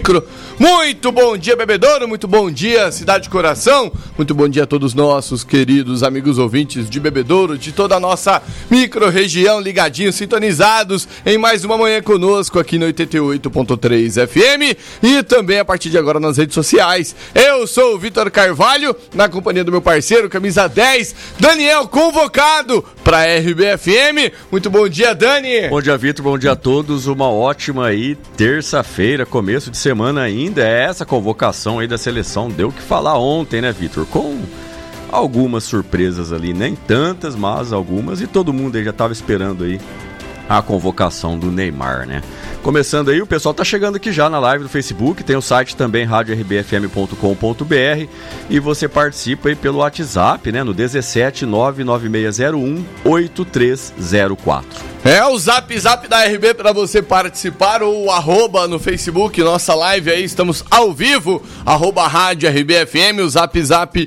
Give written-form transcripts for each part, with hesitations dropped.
micro. Muito bom dia, Bebedouro, muito bom dia, Cidade de Coração, muito bom dia a todos nossos queridos amigos ouvintes de Bebedouro, de toda a nossa micro-região, ligadinhos, sintonizados em mais uma manhã conosco aqui no 88.3 FM e também a partir de agora nas redes sociais. Eu sou o Vitor Carvalho, na companhia do meu parceiro, camisa 10, Daniel, convocado para a RBFM. Muito bom dia, Dani. Bom dia, Vitor, bom dia a todos, uma ótima aí terça-feira, começo de semana ainda. Essa convocação aí da seleção deu o que falar ontem, né, Vitor? Com algumas surpresas ali, nem tantas, mas algumas, e todo mundo aí já estava esperando aí a convocação do Neymar, né? Começando aí, o pessoal tá chegando aqui já na live do Facebook, tem o site também, radiorbfm.com.br, e você participa aí pelo WhatsApp, né, no 17996018304. É o zap da RB para você participar, ou @, no Facebook, nossa live aí, estamos ao vivo, @Rádio RBFM, o zap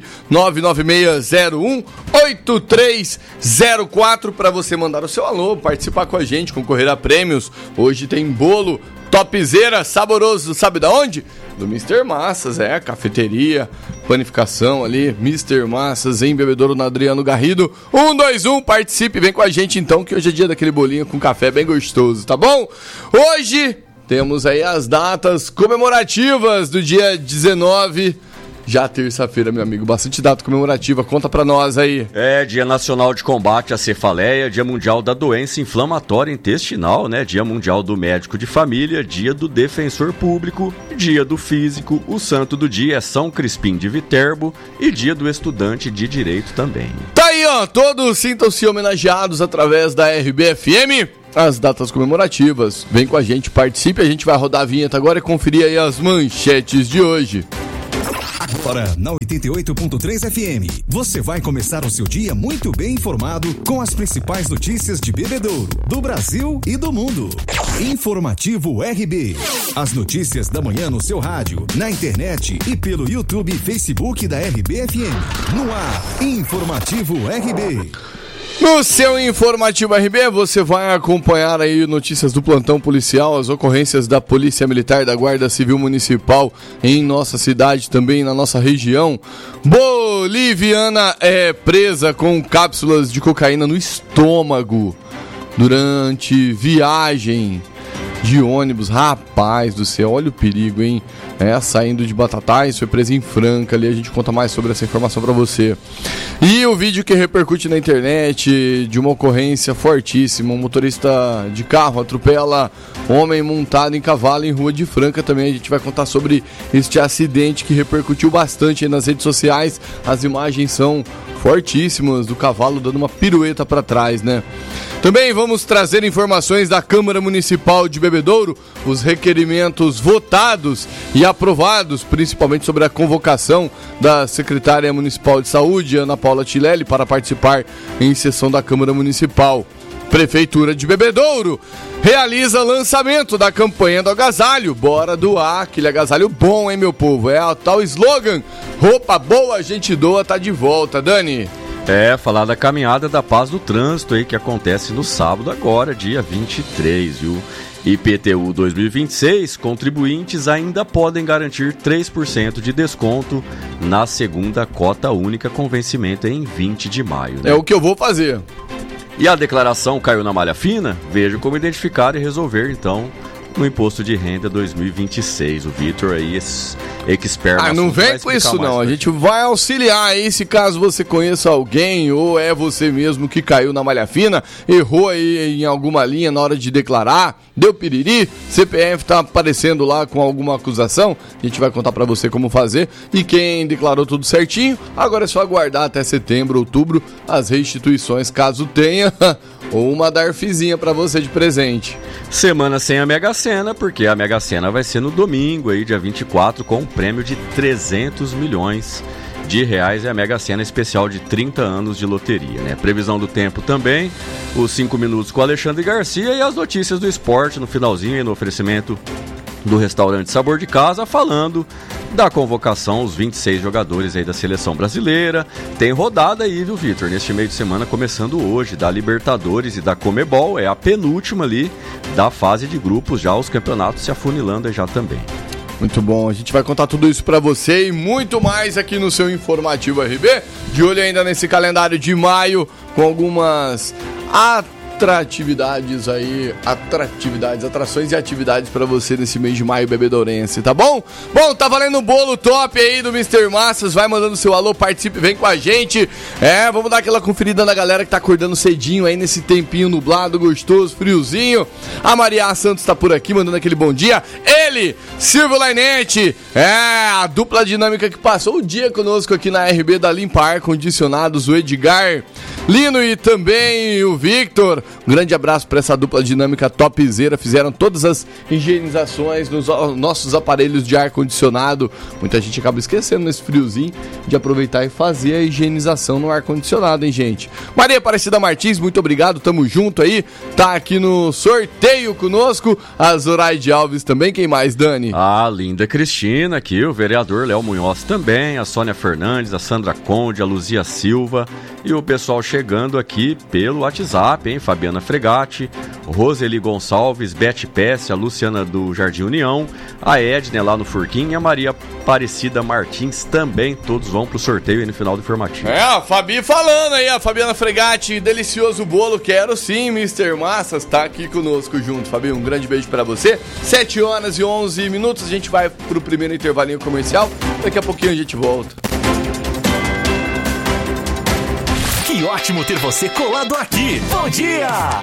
996018304 para você mandar o seu alô, participar com a gente, concorrer a prêmios. Hoje tem bolo topzera, saboroso, sabe da onde? Do Mr. Massas, cafeteria, panificação ali, Mr. Massas em Bebedouro, na Adriano Garrido, 121, participe, vem com a gente então, que hoje é dia daquele bolinho com café bem gostoso, tá bom? Hoje temos aí as datas comemorativas do dia 19, já terça-feira, meu amigo, bastante data comemorativa, conta pra nós aí. Dia Nacional de Combate à Cefaleia, Dia Mundial da Doença Inflamatória Intestinal, né? Dia Mundial do Médico de Família, Dia do Defensor Público, Dia do Físico, o santo do dia é São Crispim de Viterbo e Dia do Estudante de Direito também. Tá aí, ó, todos sintam-se homenageados através da RBFM. As datas comemorativas, vem com a gente, participe, a gente vai rodar a vinheta agora e conferir aí as manchetes de hoje. Agora, na 88.3 FM, você vai começar o seu dia muito bem informado com as principais notícias de Bebedouro, do Brasil e do mundo. Informativo RB. As notícias da manhã no seu rádio, na internet e pelo YouTube e Facebook da RBFM. No ar, Informativo RB. No seu Informativo RB, você vai acompanhar aí notícias do plantão policial, as ocorrências da Polícia Militar, da Guarda Civil Municipal em nossa cidade, também na nossa região. Boliviana é presa com cápsulas de cocaína no estômago durante viagem de ônibus. Rapaz do céu, olha o perigo, hein? Saindo de Batatais, foi presa em Franca, ali a gente conta mais sobre essa informação pra você. E o vídeo que repercute na internet de uma ocorrência fortíssima, um motorista de carro atropela homem montado em cavalo em Rua de Franca também, a gente vai contar sobre este acidente que repercutiu bastante aí nas redes sociais, as imagens são fortíssimas do cavalo dando uma pirueta pra trás, né? Também vamos trazer informações da Câmara Municipal de Bebedouro, os requerimentos votados e aprovados, principalmente sobre a convocação da secretária municipal de saúde, Ana Paula Tilelli, para participar em sessão da Câmara Municipal. Prefeitura de Bebedouro realiza lançamento da campanha do agasalho. Bora doar aquele agasalho bom, hein, meu povo? É o tal slogan, roupa boa a gente doa, tá de volta, Dani. Falar da caminhada da paz do trânsito aí que acontece no sábado agora, dia 23, viu? IPTU 2026, contribuintes ainda podem garantir 3% de desconto na segunda cota única com vencimento em 20 de maio. Né? É o que eu vou fazer. E a declaração caiu na malha fina? Veja como identificar e resolver, então, no Imposto de Renda 2026. O Vitor aí, expert. Não vem com isso não, a gente vai auxiliar aí se caso você conheça alguém ou é você mesmo que caiu na malha fina, errou aí em alguma linha na hora de declarar, deu piriri, CPF tá aparecendo lá com alguma acusação, a gente vai contar pra você como fazer, e quem declarou tudo certinho, agora é só aguardar até setembro, outubro, as restituições, caso tenha, ou uma DARFzinha pra você de presente. Semana sem a Mega Sena, porque a Mega Sena vai ser no domingo, aí, dia 24, com um prêmio de 300 milhões de reais. É a Mega Sena especial de 30 anos de loteria, né? Previsão do tempo também, os 5 minutos com Alexandre Garcia e as notícias do esporte no finalzinho, aí, no oferecimento do restaurante Sabor de Casa, falando da convocação, os 26 jogadores aí da seleção brasileira. Tem rodada aí, viu, Vitor? Neste meio de semana, começando hoje, da Libertadores e da Comebol, é a penúltima ali da fase de grupos, já os campeonatos se afunilando já também. Muito bom, a gente vai contar tudo isso pra você e muito mais aqui no seu Informativo RB. De olho ainda nesse calendário de maio com algumas atrações e atividades pra você nesse mês de maio bebedourense, tá bom? Bom, tá valendo um bolo top aí do Mr. Massas, vai mandando seu alô, participe, vem com a gente. Vamos dar aquela conferida na galera que tá acordando cedinho aí nesse tempinho nublado, gostoso, friozinho. A Maria Santos tá por aqui mandando aquele bom dia. Ele, Silvio Lainete, a dupla dinâmica que passou o dia conosco aqui na RB da Limpa Ar Condicionados, o Edgar Lino e também o Victor. Um grande abraço para essa dupla dinâmica topzera. Fizeram todas as higienizações nos nossos aparelhos de ar-condicionado. Muita gente acaba esquecendo nesse friozinho de aproveitar e fazer a higienização no ar-condicionado, hein, gente? Maria Aparecida Martins, muito obrigado, tamo junto aí. Tá aqui no sorteio conosco. A Zoraide Alves também. Quem mais, Dani? A Linda Cristina aqui, o vereador Léo Munhoz também, a Sônia Fernandes, a Sandra Conde, a Luzia Silva e o pessoal chegando aqui pelo WhatsApp, hein? Fabiana Fregatti, Roseli Gonçalves, Beth Pesce, a Luciana do Jardim União, a Edna lá no Furquim e a Maria Aparecida Martins também, todos vão pro sorteio aí no final do informativo. A Fabi falando aí, a Fabiana Fregatti, delicioso bolo, quero sim, Mr. Massas, tá aqui conosco junto. Fabi, um grande beijo pra você. 7h11, a gente vai pro primeiro intervalinho comercial, daqui a pouquinho a gente volta. Que ótimo ter você colado aqui. Bom dia!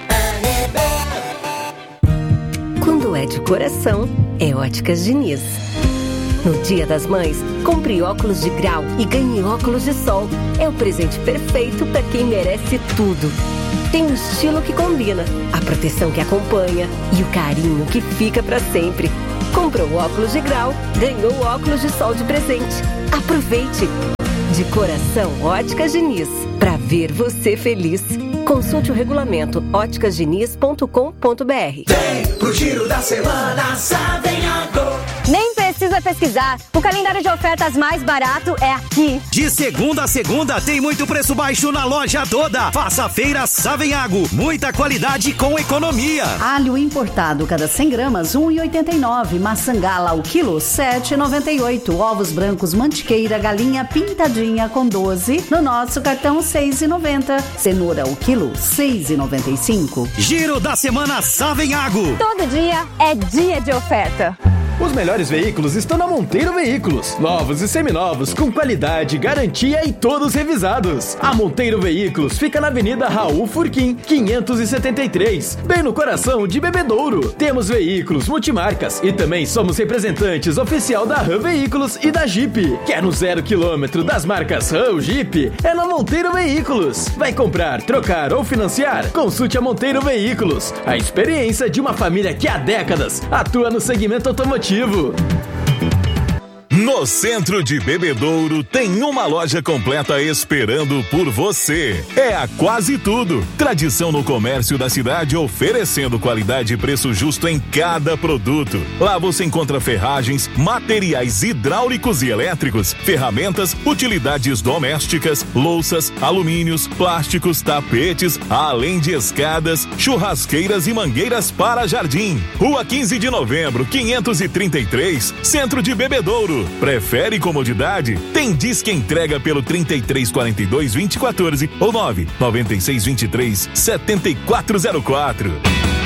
Quando é de coração, é Óticas Diniz. No Dia das Mães, compre óculos de grau e ganhe óculos de sol. É o presente perfeito para quem merece tudo. Tem o estilo que combina, a proteção que acompanha e o carinho que fica para sempre. Comprou óculos de grau, ganhou óculos de sol de presente. Aproveite! De coração, Óticas Diniz. Pra ver você feliz. Consulte o regulamento óticasdiniz.com.br. Vem pro Giro da Semana Savenhago. Nem precisa pesquisar. O calendário de ofertas mais barato é aqui. De segunda a segunda tem muito preço baixo na loja toda. Faça feira Savenhago. Muita qualidade com economia. Alho importado cada 100 gramas, R$1,89. Maçã gala o quilo, R$7,98. Ovos brancos mantiqueira galinha pintadinha com 12. No nosso cartão, R$6,90. Cenoura o quilo, R$6,95. Giro da Semana Savenhago. Todo dia é dia de oferta. Os melhores veículos estão na Monteiro Veículos. Novos e seminovos, com qualidade, garantia e todos revisados. A Monteiro Veículos fica na Avenida Raul Furquim, 573, bem no coração de Bebedouro. Temos veículos multimarcas e também somos representantes oficial da Ram Veículos e da Jeep. Quer no 0 km das marcas Ram ou Jeep? É na Monteiro Veículos. Vai comprar, trocar ou financiar? Consulte a Monteiro Veículos. A experiência de uma família que há décadas atua no segmento automotivo. No centro de Bebedouro tem uma loja completa esperando por você. É a Quase Tudo. Tradição no comércio da cidade, oferecendo qualidade e preço justo em cada produto. Lá você encontra ferragens, materiais hidráulicos e elétricos, ferramentas, utilidades domésticas, louças, alumínios, plásticos, tapetes, além de escadas, churrasqueiras e mangueiras para jardim. Rua 15 de Novembro, 533, Centro de Bebedouro. Prefere comodidade? Tem Disque Entrega pelo 3342-2014 ou 99623-7404.